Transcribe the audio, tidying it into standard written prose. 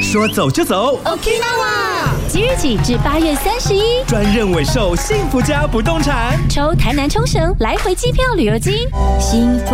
说走就走 ，Okinawa。 即日起至8月31， 专任委售幸福家不动产， 抽台南冲绳来回机票旅游金，幸福